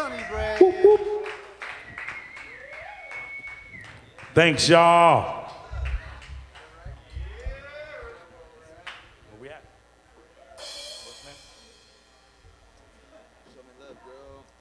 Thanks, y'all. Where we at? What's next? Show me love, girl.